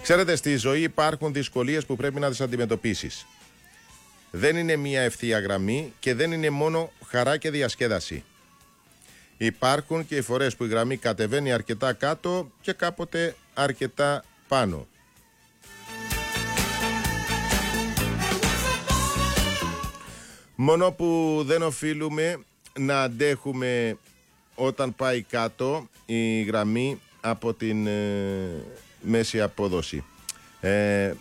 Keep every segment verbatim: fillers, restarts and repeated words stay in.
Ξέρετε, στη ζωή υπάρχουν δυσκολίες που πρέπει να τις αντιμετωπίσεις. Δεν είναι μία ευθεία γραμμή και δεν είναι μόνο χαρά και διασκέδαση. Υπάρχουν και οι φορές που η γραμμή κατεβαίνει αρκετά κάτω και κάποτε αρκετά πάνω. Μόνο που δεν οφείλουμε να αντέχουμε όταν πάει κάτω η γραμμή από την ε, μέση απόδοση. Ε,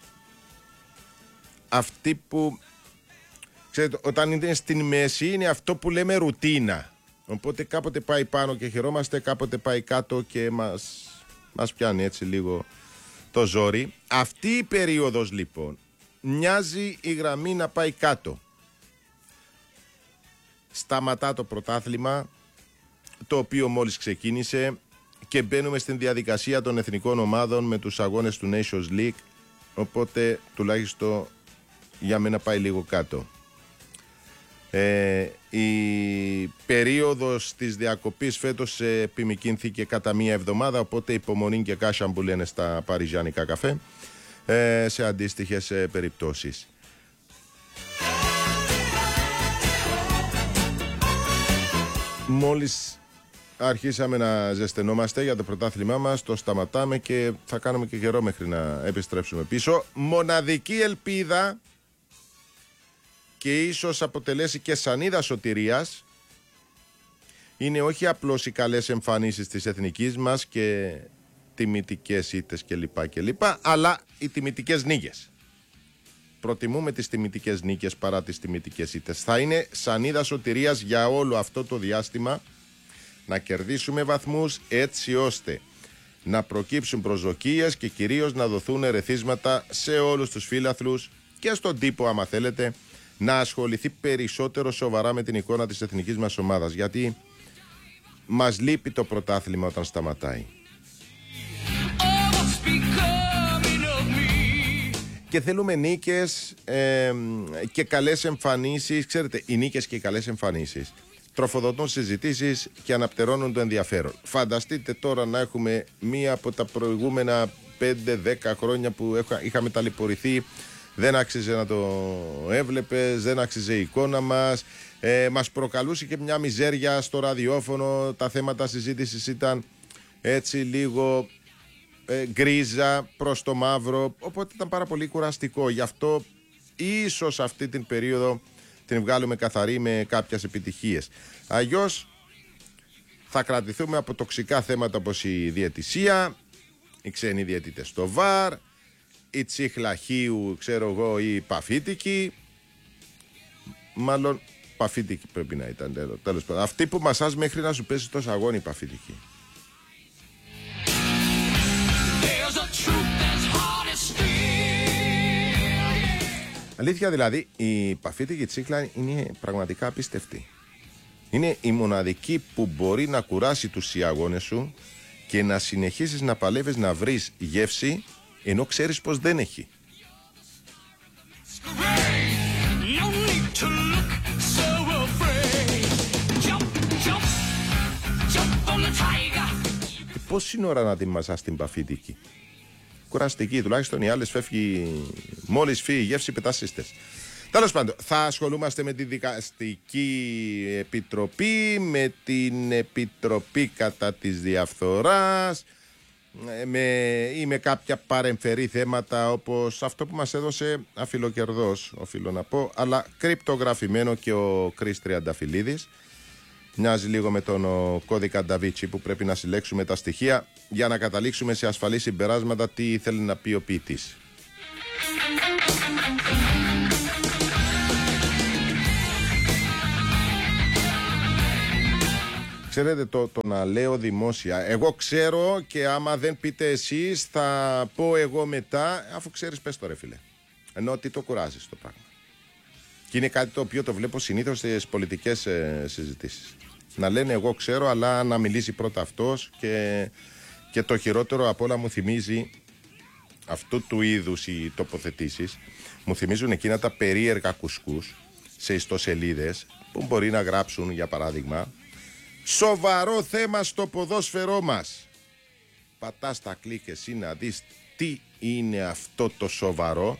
αυτή που, ξέρετε, όταν είναι στην μέση είναι αυτό που λέμε ρουτίνα. Οπότε κάποτε πάει πάνω και χαιρόμαστε, κάποτε πάει κάτω και μας, μας πιάνει έτσι λίγο το ζόρι. Αυτή η περίοδος λοιπόν μοιάζει η γραμμή να πάει κάτω. Σταματά το πρωτάθλημα, το οποίο μόλις ξεκίνησε, και μπαίνουμε στην διαδικασία των εθνικών ομάδων με τους αγώνες του Nations League, οπότε τουλάχιστον για μένα πάει λίγο κάτω. Ε, η περίοδος της διακοπής φέτος επιμικρύνθηκε κατά μία εβδομάδα, οπότε υπομονή και κάσα που λένε στα παριζιάνικα καφέ ε, σε αντίστοιχες ε, περιπτώσεις. Μόλις αρχίσαμε να ζεσθενόμαστε για το πρωτάθλημά μας, το σταματάμε και θα κάνουμε και καιρό μέχρι να επιστρέψουμε πίσω. Μοναδική ελπίδα, και ίσως αποτελέσει και σανίδα σωτηρίας, είναι όχι απλώς οι καλές εμφανίσεις της εθνικής μας και τιμητικές ήττες κλπ, κλπ, αλλά οι τιμητικές νίκες. Προτιμούμε τις τιμητικές νίκες παρά τις τιμητικές ήττες. Θα είναι σανίδα σωτηρίας για όλο αυτό το διάστημα να κερδίσουμε βαθμούς, έτσι ώστε να προκύψουν προσδοκίες και κυρίως να δοθούν ερεθίσματα σε όλους τους φίλαθλους και στον τύπο, άμα θέλετε, να ασχοληθεί περισσότερο σοβαρά με την εικόνα της εθνικής μας ομάδας, γιατί μας λείπει το πρωτάθλημα όταν σταματάει. Και θέλουμε νίκες ε, και καλές εμφανίσεις. Ξέρετε, οι νίκες και οι καλές εμφανίσεις τροφοδοτούν συζητήσεις και αναπτερώνουν το ενδιαφέρον. Φανταστείτε τώρα να έχουμε μία από τα προηγούμενα πέντε δέκα χρόνια που είχαμε ταλαιπωρηθεί. Δεν άξιζε να το έβλεπες, δεν άξιζε η εικόνα μας. Ε, μας προκαλούσε και μια μιζέρια στο ραδιόφωνο. Τα θέματα συζήτησης ήταν έτσι λίγο ε, γκρίζα προς το μαύρο. Οπότε ήταν πάρα πολύ κουραστικό. Γι' αυτό ίσως αυτή την περίοδο την βγάλουμε καθαρή με κάποιες επιτυχίες. Αλλιώς θα κρατηθούμε από τοξικά θέματα όπως η διαιτησία, οι ξένοι διαιτητές στο βαρ, η τσιχλαχίου, ξέρω εγώ, η παφίτικη. Μάλλον παφίτικη πρέπει να ήταν, τέλος πάντων. Αυτή που μασάς μέχρι να σου πέσει τόσο αγώνη, η παφίτικη. Αλήθεια δηλαδή, η παφίτικη τσίχλα είναι πραγματικά απίστευτη. Είναι η μοναδική που μπορεί να κουράσει τους οι αγώνες σου και να συνεχίσεις να παλεύεις να βρεις γεύση ενώ ξέρεις πως δεν έχει. Πόση ώρα να την μασάς την παφίτικη? Κουραστική, τουλάχιστον οι άλλες φεύγει, μόλις φύγει η γεύση πετάς σύστες. Τέλος πάντων, θα ασχολούμαστε με τη δικαστική επιτροπή, με την επιτροπή κατά της διαφθοράς, με, ή με κάποια παρεμφερή θέματα όπως αυτό που μας έδωσε αφιλοκερδός, οφείλω να πω, αλλά κρυπτογραφημένο και ο Κρίς Τριανταφυλλίδης. Μοιάζει λίγο με τον κώδικα Νταβίτσι που πρέπει να συλλέξουμε τα στοιχεία για να καταλήξουμε σε ασφαλή συμπεράσματα τι θέλει να πει ο ποιητής. Ξέρετε, το, το να λέω δημόσια, εγώ ξέρω και άμα δεν πείτε εσείς θα πω εγώ μετά, αφού ξέρεις πες το ρε φίλε. Ενώ τι το κουράζεις το πράγμα. Και είναι κάτι το οποίο το βλέπω συνήθως στις πολιτικές ε, συζητήσεις. Να λένε εγώ ξέρω, αλλά να μιλήσει πρώτα αυτός, και, και το χειρότερο απ' όλα μου θυμίζει αυτού του είδους οι τοποθετήσεις. Μου θυμίζουν εκείνα τα περίεργα κουσκούς σε ιστοσελίδες που μπορεί να γράψουν, για παράδειγμα, σοβαρό θέμα στο ποδόσφαιρό μας. πατάς τα κλικ εσύ να δεις τι είναι αυτό το σοβαρό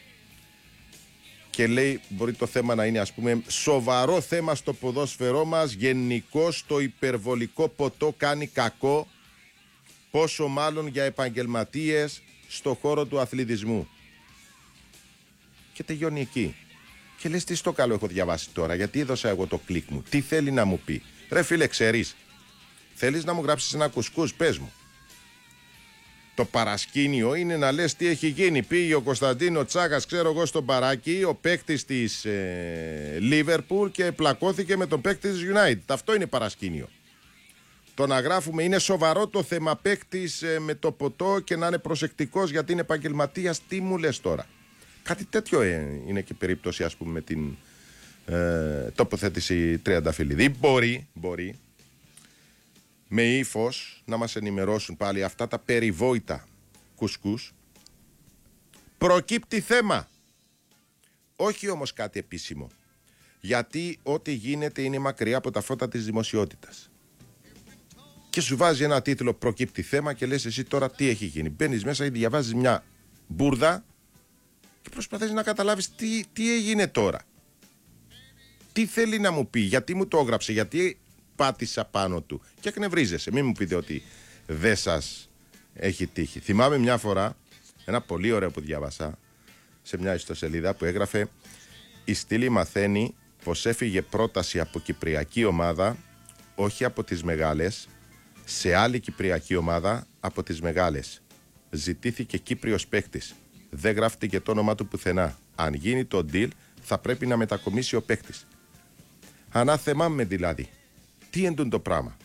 και λέει μπορεί το θέμα να είναι ας πούμε σοβαρό θέμα στο ποδόσφαιρό μας, γενικώς το υπερβολικό ποτό κάνει κακό, πόσο μάλλον για επαγγελματίες στο χώρο του αθλητισμού. Και τελειώνει εκεί. Και λες τι στο καλό έχω διαβάσει τώρα, γιατί έδωσα εγώ το κλικ μου, τι θέλει να μου πει. Ρε φίλε, ξέρεις, θέλεις να μου γράψεις ένα κουσκούς, πες μου. Το παρασκήνιο είναι να λες τι έχει γίνει. Πήγε ο Κωνσταντίνο Τσάκας, ξέρω εγώ, στον παράκι, ο παίκτης της Λίβερπουλ ε, και πλακώθηκε με τον παίκτη της United. Αυτό είναι παρασκήνιο. Το να γράφουμε είναι σοβαρό το θέμα, παίκτης ε, με το ποτό και να είναι προσεκτικός γιατί είναι επαγγελματίας. Τι μου λες τώρα. Κάτι τέτοιο ε, είναι και περίπτωση ας πούμε με την ε, τοποθέτηση Τριανταφυλλίδη. Μπορεί, μπορεί με ύφος να μας ενημερώσουν πάλι αυτά τα περιβόητα κουσκούς. Προκύπτει θέμα. Όχι όμως κάτι επίσημο. Γιατί ό,τι γίνεται είναι μακριά από τα φώτα της δημοσιότητας. Και σου βάζει ένα τίτλο προκύπτει θέμα και λες εσύ τώρα τι έχει γίνει. Μπαίνεις μέσα ή διαβάζεις μια μπουρδα και προσπαθείς να καταλάβεις τι, τι έγινε τώρα. Τι θέλει να μου πει, γιατί μου το έγραψε, γιατί πάτησα πάνω του. Και εκνευρίζεσαι. Μην μου πείτε ότι δεν σας έχει τύχει. Θυμάμαι μια φορά ένα πολύ ωραίο που διάβασα σε μια ιστοσελίδα που έγραφε η Στήλη μαθαίνει πως έφυγε πρόταση από κυπριακή ομάδα, όχι από τις μεγάλες, σε άλλη κυπριακή ομάδα από τις μεγάλες. Ζητήθηκε Κύπριος παίκτης. Δεν γράφτηκε το όνομα του πουθενά. Αν γίνει το deal θα πρέπει να μετακομίσει ο παίκτης. Ανάθεμά με δηλαδή. Τι εντούν το πράγμα.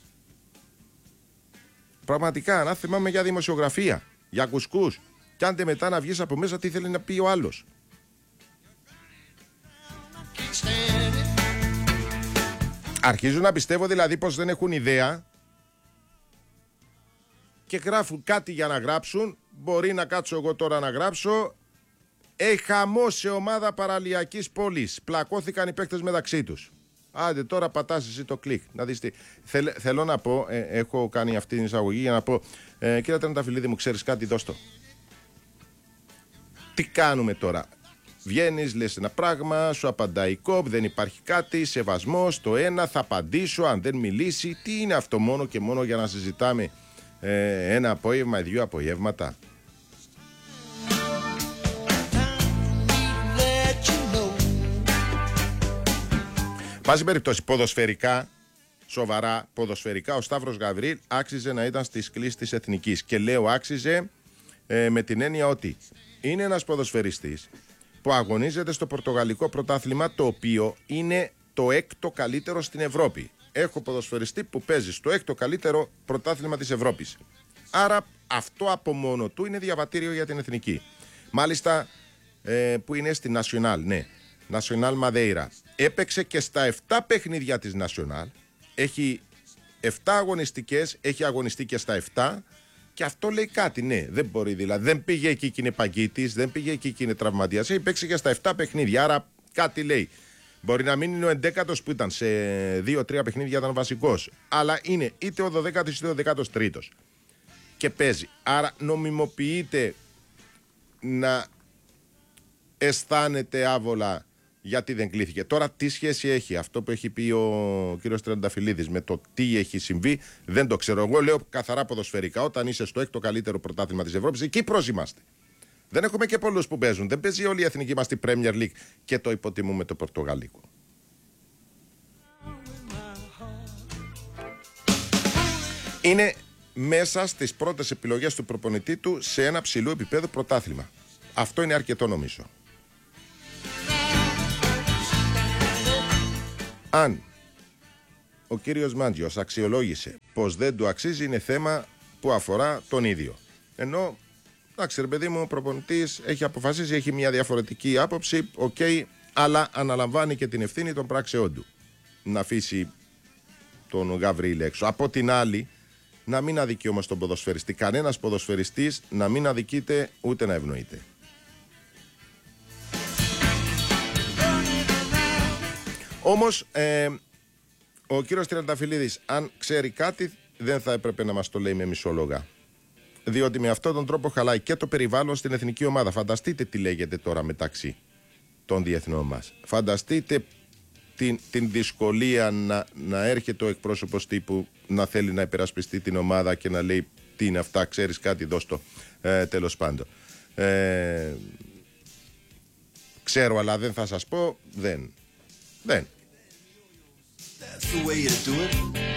Πραγματικά ανάθεμά με για δημοσιογραφία, για κουσκούς. Κι άντε μετά να βγεις από μέσα τι θέλει να πει ο άλλος. Αρχίζουν να πιστεύω δηλαδή πως δεν έχουν ιδέα και γράφουν κάτι για να γράψουν. Μπορεί να κάτσω εγώ τώρα να γράψω. Έχει χαμό σε ομάδα παραλιακής πόλης. Πλακώθηκαν οι παίκτες μεταξύ τους. Άντε τώρα πατάς εσύ το κλικ. Να δεις τι. Θέλ, θέλω να πω, ε, έχω κάνει αυτή την εισαγωγή για να πω, ε, κύριε Τριανταφυλλίδη μου, ξέρεις κάτι, δώσ' το. Τι κάνουμε τώρα. Βγαίνεις, λες ένα πράγμα, σου απαντάει η κοπ, δεν υπάρχει κάτι, σεβασμός, το ένα, θα απαντήσω, αν δεν μιλήσει. Τι είναι αυτό μόνο και μόνο για να συζητάμε ε, ένα απόγευμα, δύο απογεύματα. Πάση περιπτώσει, ποδοσφαιρικά, σοβαρά ποδοσφαιρικά, ο Σταύρος Γαβρίλ άξιζε να ήταν στις κλίσεις της Εθνικής. Και λέω άξιζε ε, με την έννοια ότι είναι ένας ποδοσφαιριστής που αγωνίζεται στο πορτογαλικό πρωτάθλημα, το οποίο είναι το έκτο καλύτερο στην Ευρώπη. Έχω ποδοσφαιριστή που παίζει στο έκτο καλύτερο πρωτάθλημα της Ευρώπης. Άρα αυτό από μόνο του είναι διαβατήριο για την Εθνική. Μάλιστα ε, που είναι στη Nacional, ναι, Nacional Madeira. Έπαιξε και στα επτά παιχνίδια της Nacional. Έχει επτά αγωνιστικές, έχει αγωνιστεί και στα επτά. Και αυτό λέει κάτι, ναι, δεν μπορεί δηλαδή. Δεν πήγε εκεί και είναι παγκίτης, δεν πήγε εκεί και είναι τραυματίας. Έχει παίξει και στα επτά παιχνίδια, άρα κάτι λέει. Μπορεί να μην είναι ο εντέκατος που ήταν σε δύο τρία παιχνίδια, ήταν βασικός. Αλλά είναι είτε ο δωδέκατος είτε ο δεκάτος τρίτος. Και παίζει. Άρα νομιμοποιείται να αισθάνεται άβολα γιατί δεν κλήθηκε. Τώρα τι σχέση έχει αυτό που έχει πει ο κύριος Τριανταφυλλίδης με το τι έχει συμβεί, δεν το ξέρω. Εγώ λέω καθαρά ποδοσφαιρικά. Όταν είσαι στο έκτο καλύτερο πρωτάθλημα της Ευρώπης, εκεί Κύπρος είμαστε. Δεν έχουμε και πολλούς που παίζουν. Δεν παίζει όλη η εθνική μας στη Premier League και το υποτιμούμε το πορτογαλικό. Είναι μέσα στις πρώτες επιλογές του προπονητή του σε ένα ψηλού επίπεδο πρωτάθλημα. Αυτό είναι αρκετό νομίζω. Αν ο κύριος Μάντζιος αξιολόγησε πως δεν του αξίζει, είναι θέμα που αφορά τον ίδιο. Ενώ, εντάξει ρε παιδί μου, ο προπονητής έχει αποφασίσει, έχει μια διαφορετική άποψη, οκ, okay, αλλά αναλαμβάνει και την ευθύνη των πράξεών του. Να αφήσει τον Γαβρίλ έξω. Από την άλλη, να μην αδικεί όμως τον ποδοσφαιριστή. Κανένας ποδοσφαιριστής να μην αδικείται ούτε να ευνοείται. Όμως ε, ο κύριος Τριανταφυλλίδης αν ξέρει κάτι δεν θα έπρεπε να μας το λέει με μισόλογα. διότι με αυτόν τον τρόπο χαλάει και το περιβάλλον στην εθνική ομάδα. Φανταστείτε τι λέγεται τώρα μεταξύ των διεθνών μας. Φανταστείτε την, την δυσκολία να, να έρχεται ο εκπρόσωπος τύπου να θέλει να υπερασπιστεί την ομάδα και να λέει τι είναι αυτά, ξέρεις κάτι, δώσ' το, ε, τέλος πάντων. Ε, ξέρω, αλλά δεν θα σας πω, δεν. Δεν. That's the way you do it.